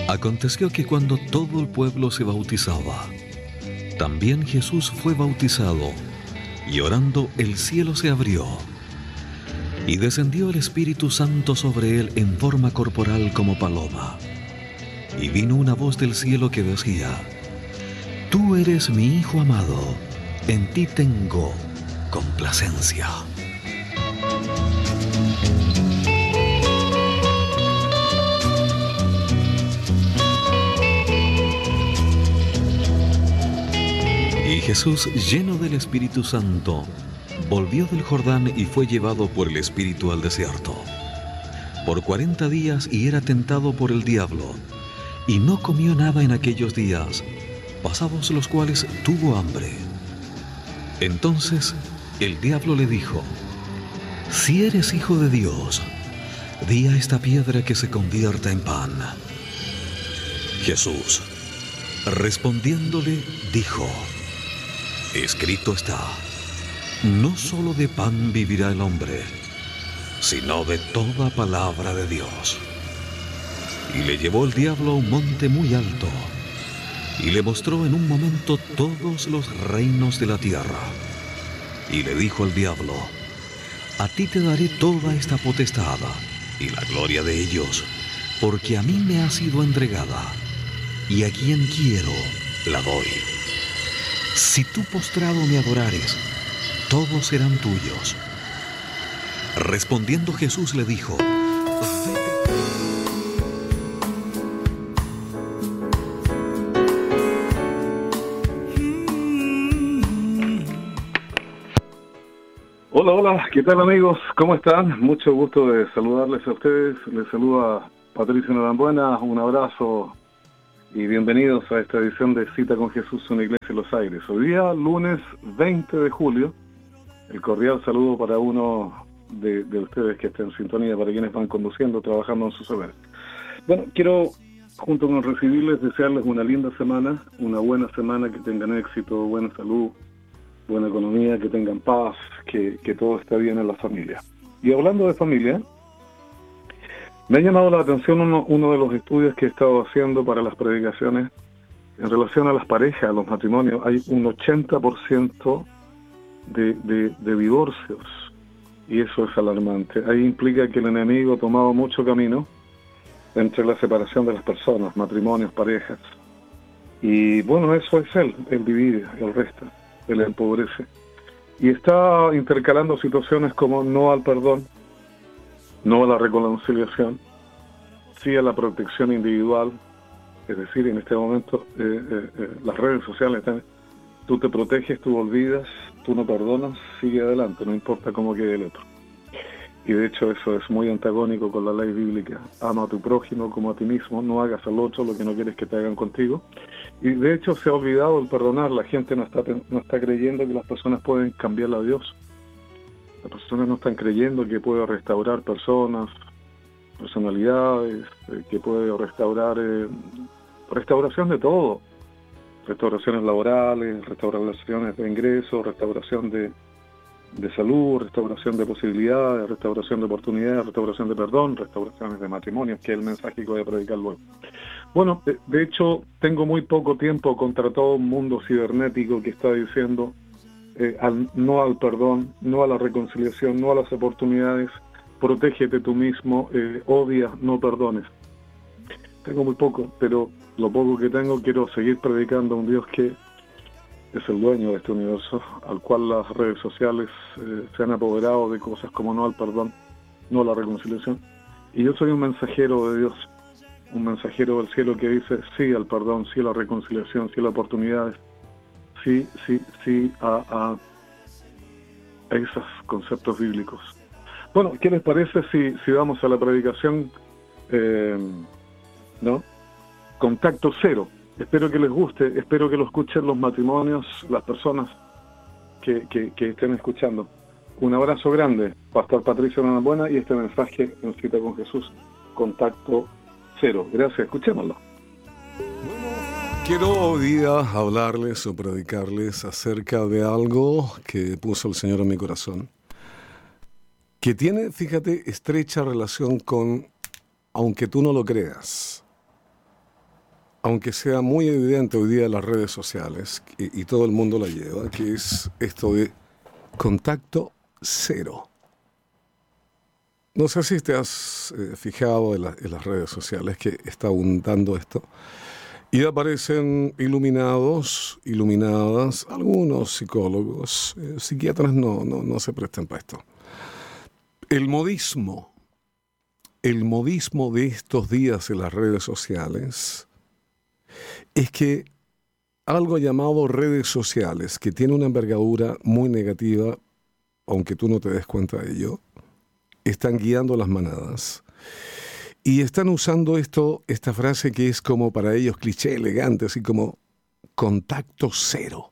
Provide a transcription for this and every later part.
Aconteció que cuando todo el pueblo se bautizaba, también Jesús fue bautizado, y orando el cielo se abrió, y descendió el Espíritu Santo sobre él en forma corporal como paloma. Y vino una voz del cielo que decía: Tú eres mi Hijo amado, en ti tengo complacencia. Y Jesús, lleno del Espíritu Santo, volvió del Jordán y fue llevado por el Espíritu al desierto por 40 días, y era tentado por el diablo, y no comió nada en aquellos días, pasados los cuales tuvo hambre. Entonces el diablo le dijo: Si eres hijo de Dios, di a esta piedra que se convierta en pan. Jesús, respondiéndole, dijo: Escrito está, no solo de pan vivirá el hombre, sino de toda palabra de Dios. Y le llevó el diablo a un monte muy alto, y le mostró en un momento todos los reinos de la tierra. Y le dijo al diablo: A ti te daré toda esta potestad y la gloria de ellos, porque a mí me ha sido entregada, y a quien quiero la doy. Si tú postrado me adorares, todos serán tuyos. Respondiendo Jesús le dijo: Hola, hola, ¿qué tal amigos? ¿Cómo están? Mucho gusto de saludarles a ustedes. Les saluda Patricio Norambuena, un abrazo y bienvenidos a esta edición de Cita con Jesús, una iglesia en los aires. Hoy día, lunes 20 de julio, el cordial saludo para uno de ustedes que estén en sintonía, para quienes van conduciendo, trabajando en sus hogares. Bueno, quiero, junto con recibirles, desearles una linda semana, una buena semana, que tengan éxito, buena salud, buena economía, que tengan paz, que todo esté bien en la familia. Y hablando de familia, me ha llamado la atención uno de los estudios que he estado haciendo para las predicaciones en relación a las parejas, a los matrimonios. Hay un 80% de divorcios, y eso es alarmante. Ahí implica que el enemigo ha tomado mucho camino entre la separación de las personas, matrimonios, parejas. Y bueno, eso es él divide, él resta, él empobrece. Y está intercalando situaciones como no al perdón, no a la reconciliación, sí a la protección individual. Es decir, en este momento las redes sociales están: tú te proteges, tú olvidas, tú no perdonas, sigue adelante, no importa cómo quede el otro. Y de hecho eso es muy antagónico con la ley bíblica: ama a tu prójimo como a ti mismo, no hagas al otro lo que no quieres que te hagan contigo. Y de hecho se ha olvidado el perdonar. La gente no está creyendo que las personas pueden cambiar a Dios. Las personas no están creyendo que puede restaurar personas, personalidades, que puede restaurar, restauración de todo, restauraciones laborales, restauraciones de ingresos, restauración de salud, restauración de posibilidades, restauración de oportunidades, restauración de perdón, restauraciones de matrimonios, que es el mensaje que voy a predicar luego. Bueno, de hecho, tengo muy poco tiempo contra todo un mundo cibernético que está diciendo no al perdón, no a la reconciliación, no a las oportunidades, protégete tú mismo, odia, no perdones. Tengo muy poco, pero lo poco que tengo quiero seguir predicando a un Dios que es el dueño de este universo, al cual las redes sociales se han apoderado de cosas como no al perdón, no a la reconciliación. Y yo soy un mensajero de Dios, un mensajero del cielo que dice sí al perdón, sí a la reconciliación, sí a las oportunidades, sí a esos conceptos bíblicos. Bueno, ¿qué les parece si vamos a la predicación? ¿No? Contacto cero. Espero que les guste, espero que lo escuchen los matrimonios, las personas que estén escuchando. Un abrazo grande, Pastor Patricio Norambuena, y este mensaje en Cita con Jesús, Contacto cero. Gracias, escuchémoslo. Quiero hoy día hablarles o predicarles acerca de algo que puso el Señor en mi corazón, que tiene, fíjate, estrecha relación con, aunque tú no lo creas. aunque sea muy evidente hoy día en las redes sociales, y todo el mundo la lleva, que es esto de contacto cero. No sé si te has fijado en las redes sociales que está abundando esto. Y aparecen iluminados, iluminadas, algunos psicólogos, psiquiatras no se prestan para esto. El modismo de estos días en las redes sociales es que algo llamado redes sociales, que tiene una envergadura muy negativa, aunque tú no te des cuenta de ello, están guiando las manadas. Y están usando esta frase que es como para ellos cliché elegante, así como contacto cero.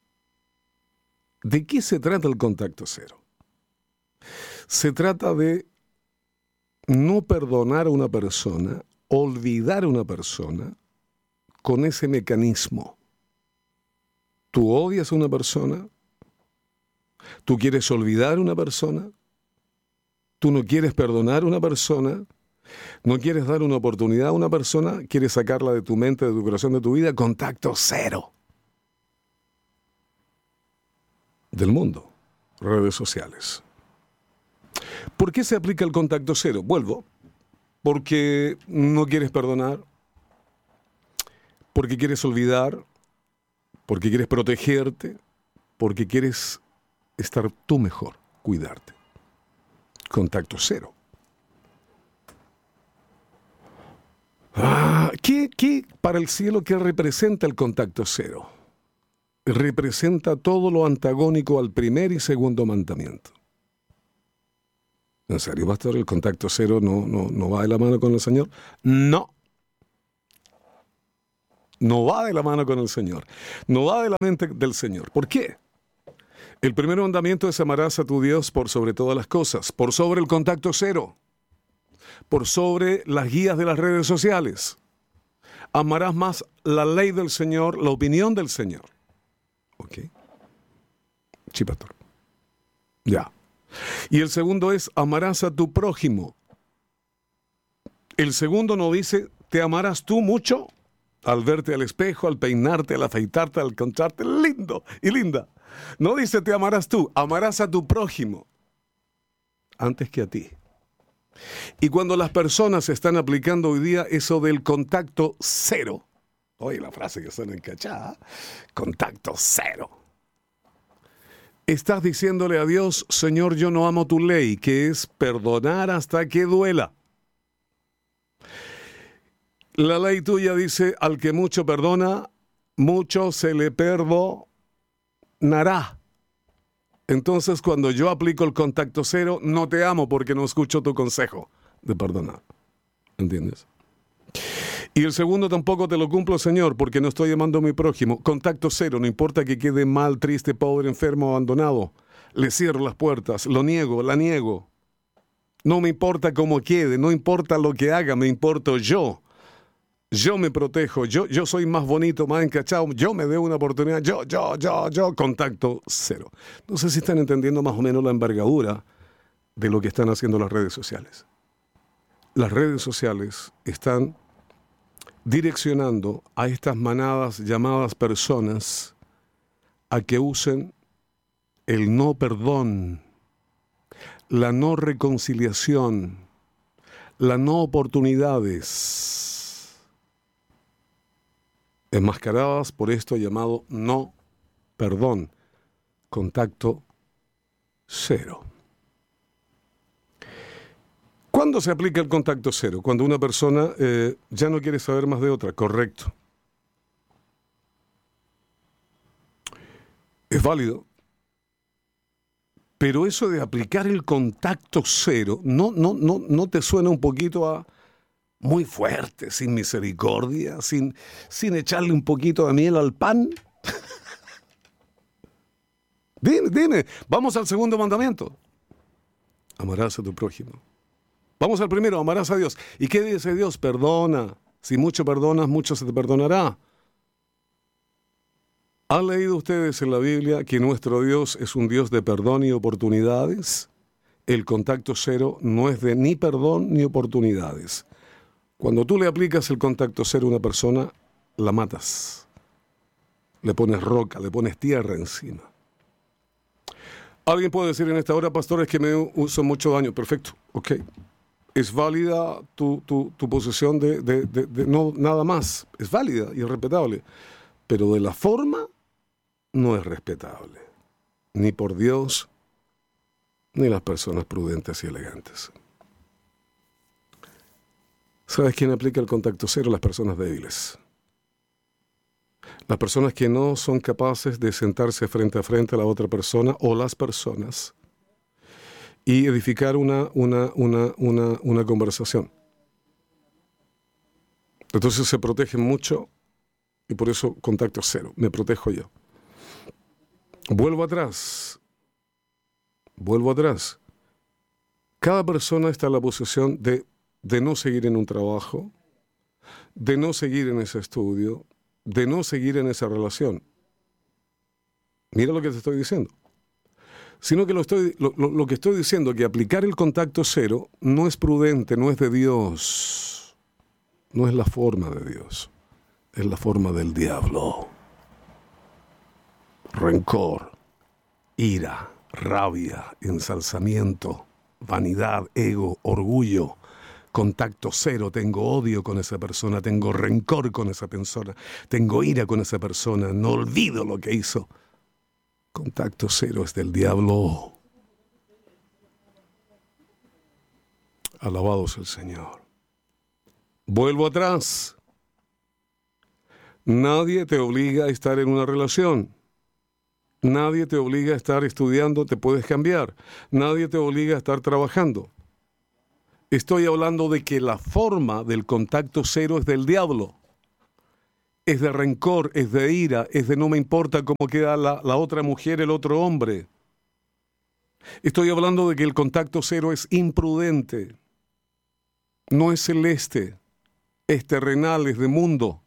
¿De qué se trata el contacto cero? Se trata de no perdonar a una persona, olvidar a una persona con ese mecanismo. Tú odias a una persona, tú quieres olvidar a una persona, tú no quieres perdonar a una persona, no quieres dar una oportunidad a una persona, quieres sacarla de tu mente, de tu corazón, de tu vida, contacto cero. Del mundo, redes sociales. ¿Por qué se aplica el contacto cero? Vuelvo, porque no quieres perdonar, porque quieres olvidar, porque quieres protegerte, porque quieres estar tú mejor, cuidarte. Contacto cero. ¿Qué para el cielo qué representa el contacto cero? Representa todo lo antagónico al primer y segundo mandamiento. ¿En serio, pastor? ¿El contacto cero no va de la mano con el Señor? No. No va de la mano con el Señor. No va de la mente del Señor. ¿Por qué? El primer mandamiento es amarás a tu Dios por sobre todas las cosas, por sobre el contacto cero, por sobre las guías de las redes sociales. Amarás más la ley del Señor, la opinión del Señor. ¿Ok? Sí, pastor. Ya. Y el segundo es amarás a tu prójimo. El segundo no dice te amarás tú mucho al verte al espejo, al peinarte, al afeitarte, al encontrarte lindo y linda. No dice te amarás tú, amarás a tu prójimo antes que a ti. Y cuando las personas están aplicando hoy día eso del contacto cero, oye la frase que suena encachada, contacto cero. Estás diciéndole a Dios, Señor, yo no amo tu ley, que es perdonar hasta que duela. La ley tuya dice, al que mucho perdona, mucho se le perdonará. Entonces, cuando yo aplico el contacto cero, no te amo porque no escucho tu consejo de perdonar. ¿Entiendes? Y el segundo tampoco te lo cumplo, Señor, porque no estoy amando a mi prójimo. Contacto cero, no importa que quede mal, triste, pobre, enfermo, abandonado. Le cierro las puertas, lo niego, la niego. No me importa cómo quede, no importa lo que haga, me importo yo. Yo me protejo, yo soy más bonito, más encachado, yo me doy una oportunidad, yo, contacto cero. No sé si están entendiendo más o menos la envergadura de lo que están haciendo las redes sociales. Las redes sociales están direccionando a estas manadas llamadas personas a que usen el no perdón, la no reconciliación, la no oportunidades, enmascaradas por esto llamado no perdón, contacto cero. ¿Cuándo se aplica el contacto cero? Cuando una persona ya no quiere saber más de otra, correcto. Es válido. Pero eso de aplicar el contacto cero, ¿no te suena un poquito a muy fuerte, sin misericordia, sin echarle un poquito de miel al pan? Dime, vamos al segundo mandamiento. Amarás a tu prójimo. Vamos al primero, amarás a Dios. ¿Y qué dice Dios? Perdona. Si mucho perdonas, mucho se te perdonará. ¿Han leído ustedes en la Biblia que nuestro Dios es un Dios de perdón y oportunidades? El contacto cero no es de ni perdón ni oportunidades. Cuando tú le aplicas el contacto cero a una persona, la matas. Le pones roca, le pones tierra encima. Alguien puede decir en esta hora, pastor, es que me hizo mucho daño. Perfecto, ok. Es válida tu posición de no nada más. Es válida y es respetable. Pero de la forma no es respetable. Ni por Dios, ni las personas prudentes y elegantes. ¿Sabes quién aplica el contacto cero? Las personas débiles. Las personas que no son capaces de sentarse frente a frente a la otra persona o las personas y edificar una conversación. Entonces se protegen mucho y por eso contacto cero. Me protejo yo. Vuelvo atrás. Cada persona está en la posición de no seguir en un trabajo, de no seguir en ese estudio, de no seguir en esa relación. Mira lo que te estoy diciendo. Sino que lo que estoy diciendo, que aplicar el contacto cero no es prudente, no es de Dios. No es la forma de Dios. Es la forma del diablo. Rencor, ira, rabia, ensalzamiento, vanidad, ego, orgullo. Contacto cero, tengo odio con esa persona, tengo rencor con esa persona, tengo ira con esa persona, no olvido lo que hizo. Contacto cero es del diablo. Alabado sea el Señor. Vuelvo atrás. Nadie te obliga a estar en una relación. Nadie te obliga a estar estudiando, te puedes cambiar. Nadie te obliga a estar trabajando. Estoy hablando de que la forma del contacto cero es del diablo. Es de rencor, es de ira, es de no me importa cómo queda la otra mujer, el otro hombre. Estoy hablando de que el contacto cero es imprudente. No es celeste, es terrenal, es de mundo.